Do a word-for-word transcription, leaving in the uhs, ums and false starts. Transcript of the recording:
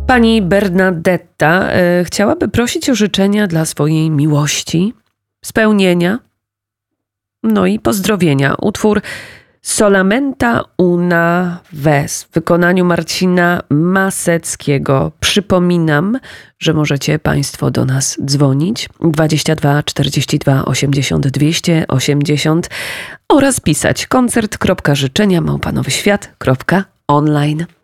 Pani Bernadetta e, chciałaby prosić o życzenia dla swojej miłości, spełnienia, no i pozdrowienia. Utwór Solamenta una vez w wykonaniu Marcina Maseckiego. Przypominam, że możecie Państwo do nas dzwonić dwadzieścia dwa czterdzieści dwa osiemdziesiąt dwieście osiemdziesiąt oraz pisać koncert kropka życzenia małpa nowy świat kropka online.